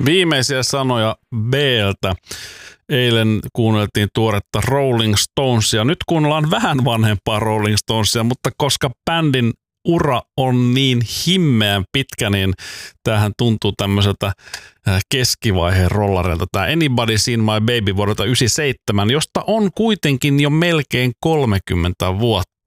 Viimeisiä sanoja B:ltä. Eilen kuunneltiin tuoretta Rolling Stonesia. Nyt kuunnellaan vähän vanhempaa Rolling Stonesia, mutta koska bändin ura on niin himmeän pitkä, niin tämähän tuntuu tämmöiseltä keskivaiheen rollareilta. Tämä Anybody Seen My Baby vuodelta 1997, josta on kuitenkin jo melkein 30 vuotta.